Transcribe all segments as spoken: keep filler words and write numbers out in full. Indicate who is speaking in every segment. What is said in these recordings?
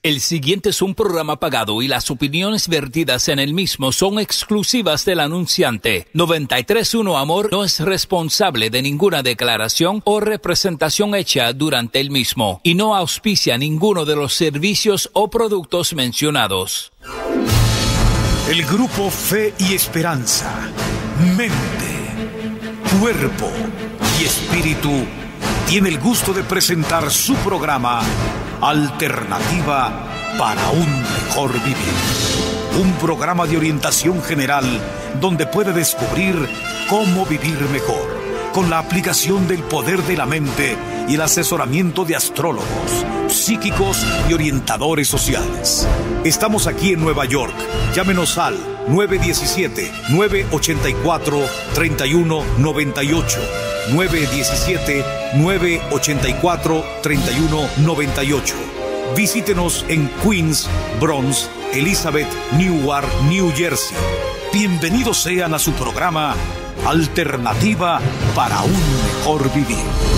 Speaker 1: El siguiente es un programa pagado y las opiniones vertidas en el mismo son exclusivas del anunciante. noventa y tres punto uno Amor no es responsable de ninguna declaración o representación hecha durante el mismo y no auspicia ninguno de los servicios o productos mencionados.
Speaker 2: El grupo Fe y Esperanza, mente, cuerpo y espíritu tiene el gusto de presentar su programa Alternativa para un mejor vivir. Un programa de orientación general donde puede descubrir cómo vivir mejor, con la aplicación del poder de la mente y el asesoramiento de astrólogos, psíquicos y orientadores sociales. Estamos aquí en Nueva York. Llámenos al nueve uno siete, nueve ocho cuatro, tres uno nueve ocho. nueve uno siete, nueve ocho cuatro, tres uno nueve ocho. Visítenos en Queens, Bronx, Elizabeth, Newark, New Jersey. Bienvenidos sean a su programa Alternativa para un mejor vivir.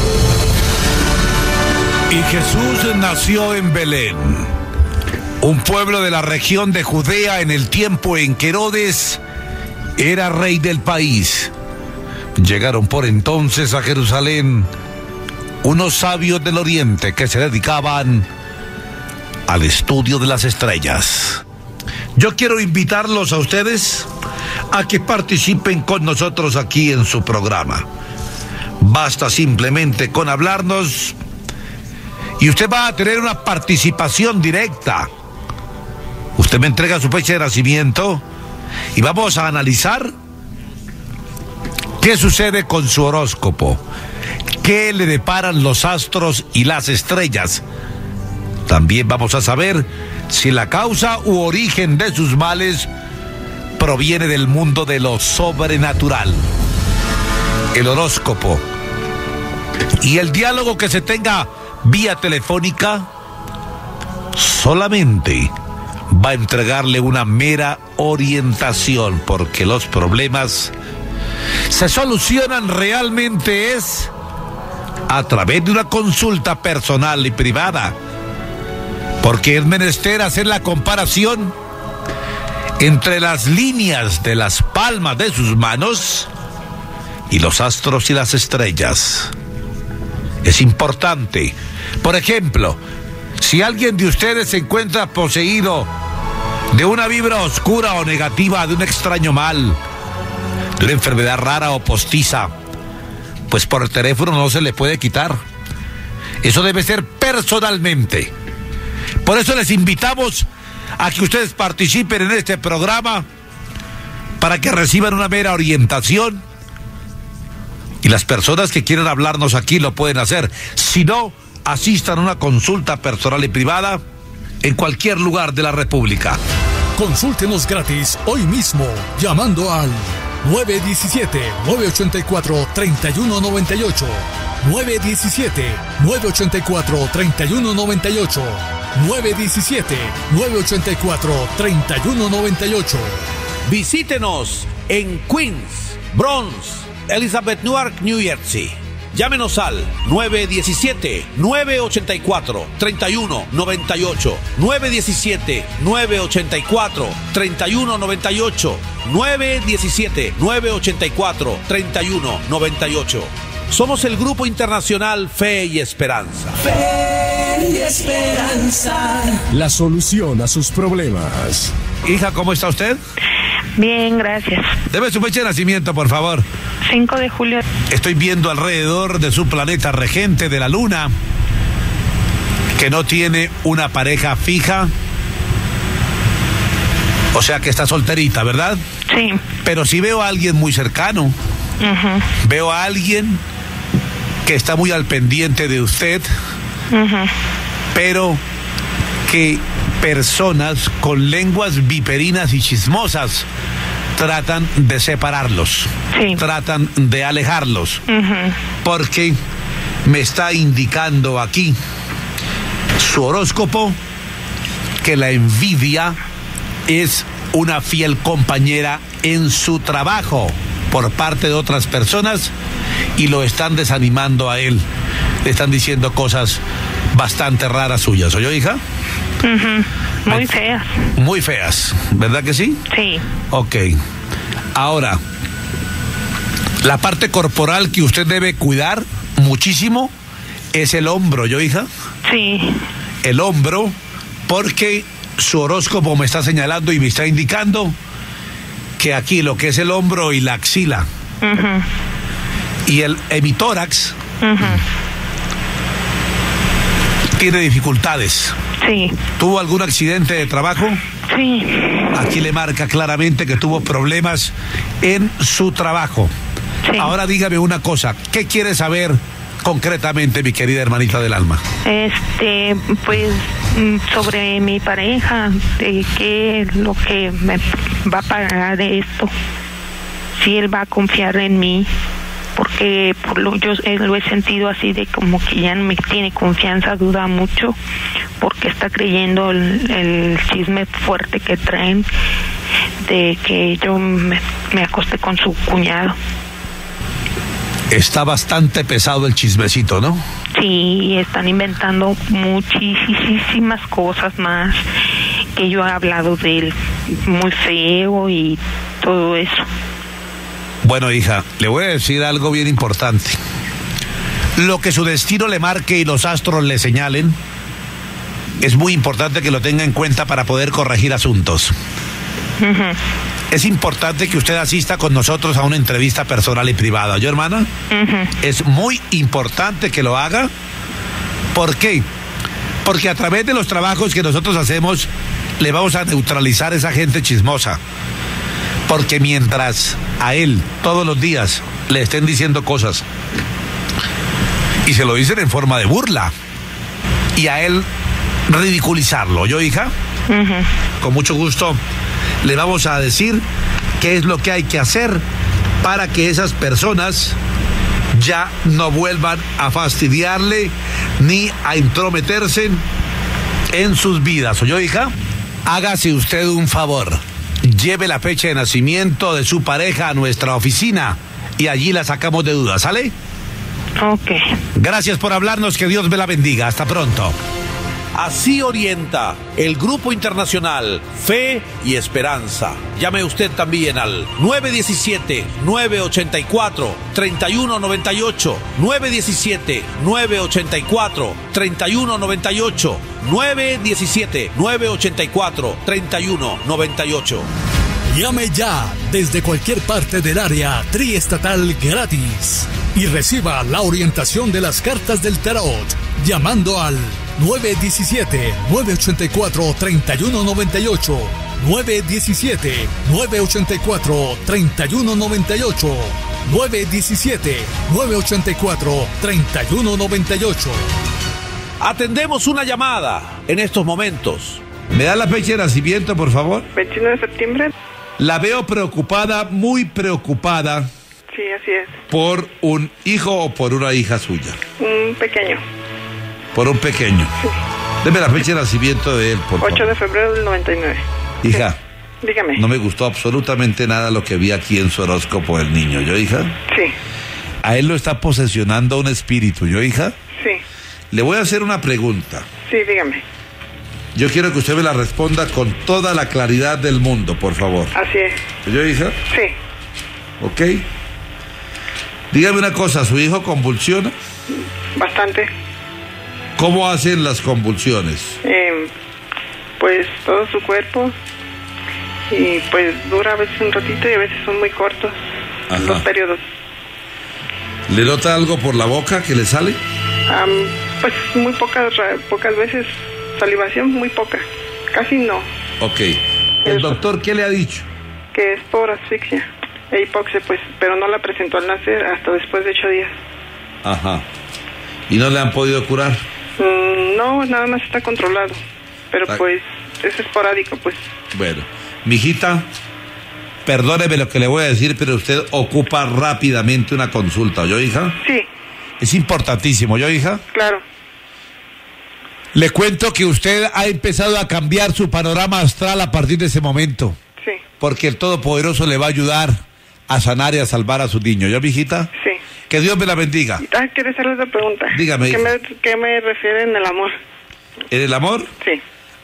Speaker 3: Y Jesús nació en Belén, un pueblo de la región de Judea, en el tiempo en que Herodes era rey del país. Llegaron por entonces a Jerusalén unos sabios del oriente que se dedicaban al estudio de las estrellas. Yo quiero invitarlos a ustedes a que participen con nosotros aquí en su programa. Basta simplemente con hablarnos y usted va a tener una participación directa. Usted me entrega su fecha de nacimiento y vamos a analizar qué sucede con su horóscopo, qué le deparan los astros y las estrellas. También vamos a saber si la causa u origen de sus males proviene del mundo de lo sobrenatural. El horóscopo y el diálogo que se tenga vía telefónica solamente va a entregarle una mera orientación, porque los problemas se solucionan realmente es a través de una consulta personal y privada, porque es menester hacer la comparación entre las líneas de las palmas de sus manos y los astros y las estrellas. Es importante. Por ejemplo, si alguien de ustedes se encuentra poseído de una vibra oscura o negativa, de un extraño mal, de una enfermedad rara o postiza, pues por el teléfono no se le puede quitar. Eso debe ser personalmente. Por eso les invitamos a que ustedes participen en este programa para que reciban una mera orientación. Y las personas que quieran hablarnos aquí lo pueden hacer. Si no, asistan a una consulta personal y privada en cualquier lugar de la República.
Speaker 4: Consúltenos gratis hoy mismo llamando al nueve uno siete, nueve ocho cuatro, tres uno nueve ocho, nueve uno siete, nueve ocho cuatro, tres uno nueve ocho, nueve uno siete, nueve ocho cuatro, tres uno nueve ocho.
Speaker 3: Visítenos en Queens, Bronx, Elizabeth, Newark, New Jersey. Llámenos al nueve uno siete, nueve ocho cuatro, tres uno nueve ocho, nueve uno siete, nueve ocho cuatro, tres uno nueve ocho, nueve uno siete, nueve ocho cuatro, tres uno nueve ocho. Somos el Grupo Internacional Fe y Esperanza.
Speaker 5: Fe y Esperanza.
Speaker 4: La solución a sus problemas.
Speaker 3: Hija, ¿cómo está usted?
Speaker 6: Bien, gracias.
Speaker 3: Deme su fecha de nacimiento, por favor.
Speaker 6: cinco de julio.
Speaker 3: Estoy viendo alrededor de su planeta regente de la luna que no tiene una pareja fija. O sea que está solterita, ¿verdad?
Speaker 6: Sí.
Speaker 3: Pero si veo a alguien muy cercano, uh-huh. Veo a alguien que está muy al pendiente de usted, uh-huh. Pero que personas con lenguas viperinas y chismosas tratan de separarlos, sí. Tratan de alejarlos, uh-huh. Porque me está indicando aquí su horóscopo que la envidia es una fiel compañera en su trabajo por parte de otras personas y lo están desanimando a él. Le están diciendo cosas bastante raras suyas. ¿Oyó, hija?
Speaker 6: Uh-huh. Muy feas.
Speaker 3: Muy feas, ¿verdad que sí?
Speaker 6: Sí.
Speaker 3: Ok. Ahora, la parte corporal que usted debe cuidar muchísimo es el hombro, ¿yo, hija?
Speaker 6: Sí.
Speaker 3: El hombro, porque su horóscopo me está señalando y me está indicando que aquí lo que es el hombro y la axila
Speaker 6: Uh-huh.
Speaker 3: y el hemitórax
Speaker 6: Uh-huh.
Speaker 3: tiene dificultades.
Speaker 6: Sí.
Speaker 3: ¿Tuvo algún accidente de trabajo?
Speaker 6: Sí.
Speaker 3: Aquí le marca claramente que tuvo problemas en su trabajo.
Speaker 6: Sí.
Speaker 3: Ahora dígame una cosa, ¿qué quiere saber concretamente, mi querida hermanita del alma?
Speaker 6: Este, pues, mm, sobre mi pareja, de qué es lo que me va a pagar de esto. Si él va a confiar en mí, porque por lo yo eh, lo he sentido así de como que ya no me tiene confianza, duda mucho, porque está creyendo el, el chisme fuerte que traen de que yo me, me acosté con su cuñado.
Speaker 3: Está bastante pesado el chismecito, ¿no?
Speaker 6: Sí, están inventando muchísimas cosas más, que yo he hablado de él muy feo y todo eso.
Speaker 3: Bueno, hija, le voy a decir algo bien importante. Lo que su destino le marque y los astros le señalen, es muy importante que lo tenga en cuenta para poder corregir asuntos.
Speaker 6: Uh-huh.
Speaker 3: Es importante que usted asista con nosotros a una entrevista personal y privada, ¿yo, hermana?
Speaker 6: Uh-huh.
Speaker 3: Es muy importante que lo haga. ¿Por qué? Porque a través de los trabajos que nosotros hacemos, le vamos a neutralizar a esa gente chismosa. Porque mientras a él todos los días le estén diciendo cosas y se lo dicen en forma de burla y a él ridiculizarlo, ¿yo, hija?
Speaker 6: Uh-huh.
Speaker 3: Con mucho gusto le vamos a decir qué es lo que hay que hacer para que esas personas ya no vuelvan a fastidiarle ni a intrometerse en sus vidas. ¿Oyó, hija? Hágase usted un favor. Lleve la fecha de nacimiento de su pareja a nuestra oficina y allí la sacamos de dudas, ¿sale?
Speaker 6: Ok.
Speaker 3: Gracias por hablarnos, que Dios me la bendiga. Hasta pronto. Así orienta el Grupo Internacional Fe y Esperanza. Llame usted también al nueve uno siete, nueve ocho cuatro, tres uno nueve ocho, nueve uno siete, nueve ocho cuatro, tres uno nueve ocho, nueve uno siete, nueve ocho cuatro, tres uno nueve ocho.
Speaker 4: Llame ya desde cualquier parte del área triestatal gratis y reciba la orientación de las cartas del tarot llamando al nueve uno siete, nueve ocho cuatro, tres uno nueve ocho, nueve uno siete, nueve ocho cuatro, tres uno nueve ocho, nueve uno siete, nueve ocho cuatro, tres uno nueve ocho.
Speaker 3: Atendemos una llamada en estos momentos. ¿Me da la fecha de nacimiento, por favor?
Speaker 7: veintiuno de septiembre.
Speaker 3: La veo preocupada, muy preocupada.
Speaker 7: Sí, así es.
Speaker 3: ¿Por un hijo o por una hija suya?
Speaker 7: Un pequeño.
Speaker 3: Por un pequeño.
Speaker 7: Sí.
Speaker 3: Deme la fecha de nacimiento de él, por favor.
Speaker 7: ocho de febrero del noventa y nueve.
Speaker 3: Hija.
Speaker 7: Sí. Dígame.
Speaker 3: No me gustó absolutamente nada lo que vi aquí en su horóscopo del niño, ¿yo, hija?
Speaker 7: Sí.
Speaker 3: A él lo está posesionando un espíritu, ¿yo, hija?
Speaker 7: Sí.
Speaker 3: Le voy a hacer una pregunta.
Speaker 7: Sí, dígame.
Speaker 3: Yo quiero que usted me la responda con toda la claridad del mundo, por favor.
Speaker 7: Así es.
Speaker 3: ¿Yo, hija?
Speaker 7: Sí.
Speaker 3: ¿Ok? Dígame una cosa, ¿su hijo convulsiona?
Speaker 7: Bastante.
Speaker 3: ¿Cómo hacen las convulsiones?
Speaker 7: Eh, pues todo su cuerpo. Y pues dura a veces un ratito y a veces son muy cortos.
Speaker 3: Ajá.
Speaker 7: Los periodos.
Speaker 3: ¿Le nota algo por la boca que le sale?
Speaker 7: Um, pues muy pocas, pocas veces. Salivación muy poca, casi no.
Speaker 3: Ok. ¿El doctor qué le ha dicho?
Speaker 7: Que es por asfixia e hipoxia, pues, pero no la presentó al nacer hasta después de ocho días.
Speaker 3: Ajá. ¿Y no le han podido curar?
Speaker 7: Mm, no, nada más está controlado, pero
Speaker 3: Ah.
Speaker 7: pues es esporádico, pues.
Speaker 3: Bueno, mijita, perdóneme lo que le voy a decir, pero usted ocupa rápidamente una consulta, ¿oyó, hija?
Speaker 7: Sí,
Speaker 3: Es importantísimo, ¿oyó, hija?
Speaker 7: claro.
Speaker 3: Le cuento que usted ha empezado a cambiar su panorama astral a partir de ese momento.
Speaker 7: Sí,
Speaker 3: Porque el Todopoderoso le va a ayudar a sanar y a salvar a su niño. ¿Ya, mijita?
Speaker 7: sí.
Speaker 3: Que Dios me la bendiga.
Speaker 7: Ah, quiero hacerle otra pregunta.
Speaker 3: Dígame,
Speaker 7: ¿Qué
Speaker 3: hija.
Speaker 7: me, qué me refiere en el amor?
Speaker 3: ¿En el amor?
Speaker 7: Sí.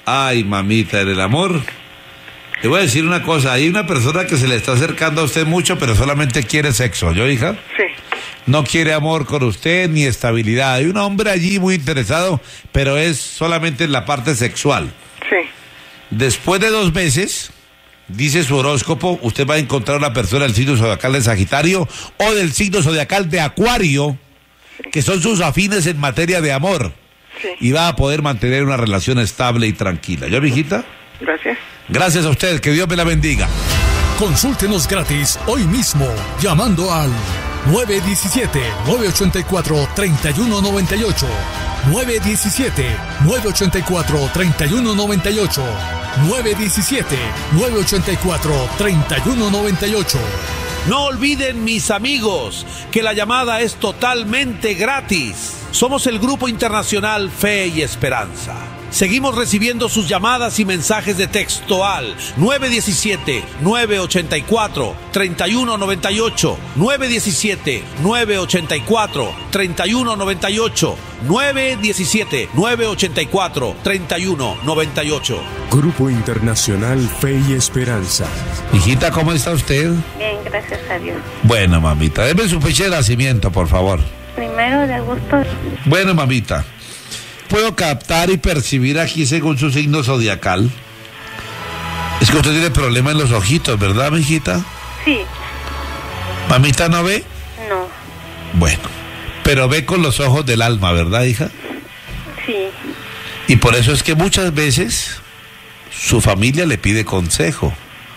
Speaker 3: Ay, mamita, en el amor. Le voy a decir una cosa, hay una persona que se le está acercando a usted mucho, pero solamente quiere sexo, ¿yo, hija?
Speaker 7: Sí.
Speaker 3: No quiere amor con usted ni estabilidad. Hay un hombre allí muy interesado, pero es solamente en la parte sexual.
Speaker 7: Sí.
Speaker 3: Después de dos meses, dice su horóscopo, usted va a encontrar una persona del signo zodiacal de Sagitario o del signo zodiacal de Acuario, sí, que son sus afines en materia de amor.
Speaker 7: Sí.
Speaker 3: Y va a poder mantener una relación estable y tranquila. ¿Yo, mijita?
Speaker 7: Gracias.
Speaker 3: Gracias a usted, que Dios me la bendiga.
Speaker 4: Consúltenos gratis hoy mismo llamando al nueve uno siete, nueve ocho cuatro, tres uno nueve ocho, nueve uno siete, nueve ocho cuatro, tres uno nueve ocho, nueve uno siete, nueve ocho cuatro, tres uno nueve ocho.
Speaker 3: No olviden, mis amigos, que la llamada es totalmente gratis. Somos el Grupo Internacional Fe y Esperanza. Seguimos recibiendo sus llamadas y mensajes de texto al nueve uno siete, nueve ocho cuatro, tres uno nueve ocho, nueve uno siete, nueve ocho cuatro, tres uno nueve ocho, nueve uno siete, nueve ocho cuatro, tres uno nueve ocho.
Speaker 8: Grupo Internacional Fe y Esperanza.
Speaker 3: Hijita, ¿cómo está usted?
Speaker 9: Bien, gracias a Dios.
Speaker 3: Bueno, mamita, deme su fecha de nacimiento, por favor.
Speaker 9: Primero de agosto.
Speaker 3: Bueno, mamita, puedo captar y percibir aquí según su signo zodiacal. Es que usted tiene problema en los ojitos, ¿verdad, mijita?
Speaker 9: Sí.
Speaker 3: ¿Mamita no ve?
Speaker 9: No.
Speaker 3: Bueno, pero ve con los ojos del alma, ¿verdad, hija?
Speaker 9: Sí.
Speaker 3: Y por eso es que muchas veces su familia le pide consejo.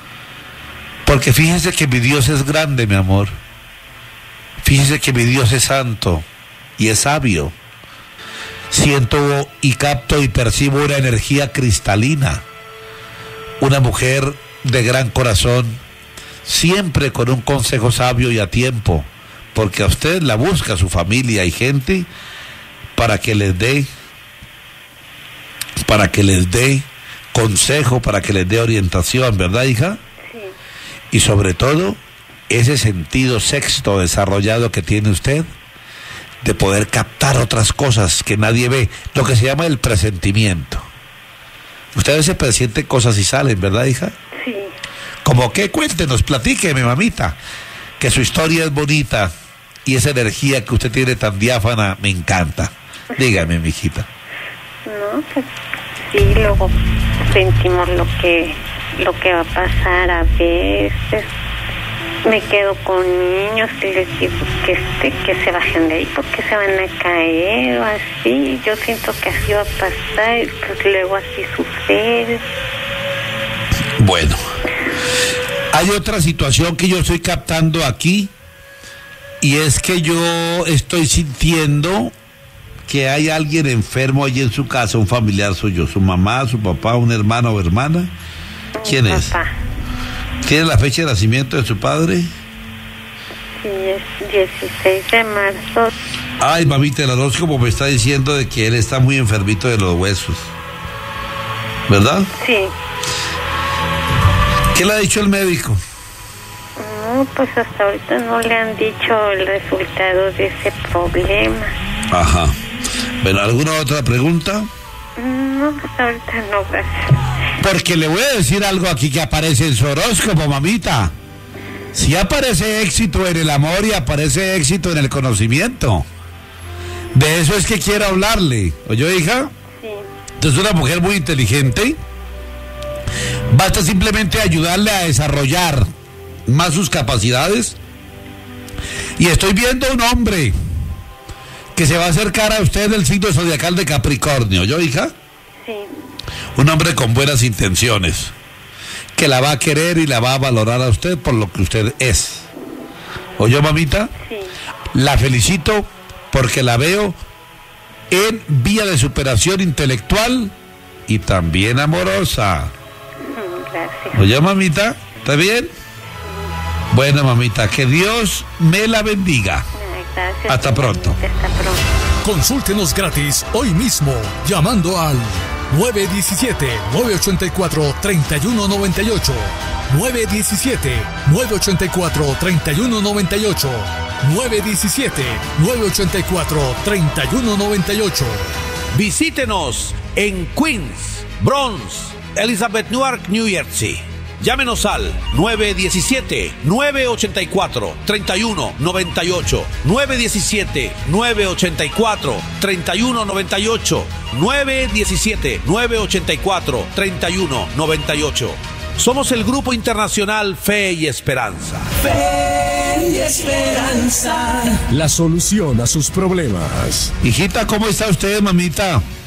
Speaker 3: Porque fíjese que mi Dios es grande, mi amor. Fíjese que mi Dios es santo y es sabio. Siento y capto y percibo una energía cristalina. Una mujer de gran corazón, siempre con un consejo sabio y a tiempo, porque a usted la busca su familia y gente para que les dé, para que les dé consejo, para que les dé orientación, ¿verdad, hija?
Speaker 9: Sí.
Speaker 3: Y sobre todo, ese sentido sexto desarrollado que tiene usted, de poder captar otras cosas que nadie ve, lo que se llama el presentimiento. Usted a veces presiente cosas y salen, ¿verdad, hija?
Speaker 9: Sí.
Speaker 3: ¿Cómo qué? Cuéntenos, platíqueme, mamita, que su historia es bonita y esa energía que usted tiene tan diáfana me encanta. Dígame, mijita.
Speaker 9: No, pues sí, luego sentimos lo que, lo que va a pasar a veces. Me quedo con niños y les digo que este, que se bajen de ahí porque se van a caer o así. Yo siento que así va a pasar y pues luego así sucede.
Speaker 3: Bueno, hay otra situación que yo estoy captando aquí y es que yo estoy sintiendo que hay alguien enfermo allí en su casa, un familiar suyo, su mamá, su papá, un hermano o hermana. ¿Quién es?
Speaker 9: Papá.
Speaker 3: ¿Tiene la fecha de nacimiento de su padre?
Speaker 9: Sí, es dieciséis de marzo.
Speaker 3: Ay, mamita, el horóscopo me está diciendo de que él está muy enfermito de los huesos. ¿Verdad?
Speaker 9: Sí.
Speaker 3: ¿Qué le ha dicho el médico?
Speaker 9: No, pues hasta ahorita no le han dicho el resultado de ese problema.
Speaker 3: Ajá. Bueno, ¿alguna otra pregunta?
Speaker 9: No, hasta ahorita no, gracias.
Speaker 3: Porque le voy a decir algo aquí que aparece en su horóscopo, mamita. Si aparece éxito en el amor y aparece éxito en el conocimiento. De eso es que quiero hablarle. ¿Oyó, hija?
Speaker 9: Sí.
Speaker 3: Entonces, una mujer muy inteligente. Basta simplemente ayudarle a desarrollar más sus capacidades. Y estoy viendo un hombre que se va a acercar a usted del signo zodiacal de Capricornio. ¿Oyó, hija?
Speaker 9: Sí.
Speaker 3: Un hombre con buenas intenciones, que la va a querer y la va a valorar a usted por lo que usted es. ¿Oyó, mamita?
Speaker 9: Sí.
Speaker 3: La felicito porque la veo en vía de superación intelectual y también amorosa.
Speaker 9: Gracias.
Speaker 3: ¿Oyó, mamita? ¿Está bien? Bueno, mamita, que Dios me la bendiga.
Speaker 9: Gracias.
Speaker 3: Hasta pronto.
Speaker 9: Hasta pronto.
Speaker 4: Consúltenos gratis hoy mismo llamando al nueve uno siete, nueve ocho cuatro, tres uno nueve ocho, nueve uno siete, nueve ocho cuatro, tres uno nueve ocho, nueve uno siete, nueve ocho cuatro, tres uno nueve ocho.
Speaker 3: Visítenos en Queens, Bronx, Elizabeth, Newark, New Jersey. Llámenos al nueve uno siete, nueve ocho cuatro, tres uno nueve ocho, nueve uno siete, nueve ocho cuatro, tres uno nueve ocho, nueve uno siete, nueve ocho cuatro, tres uno nueve ocho. Somos el Grupo Internacional Fe y Esperanza.
Speaker 5: Fe y Esperanza.
Speaker 8: La solución a sus problemas.
Speaker 3: Hijita, ¿cómo está usted, mamita?